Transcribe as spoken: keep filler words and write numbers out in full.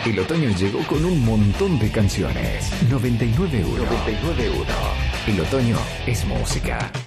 El otoño llegó con un montón de canciones. noventa y nueve punto uno. noventa y nueve punto uno. El otoño es música.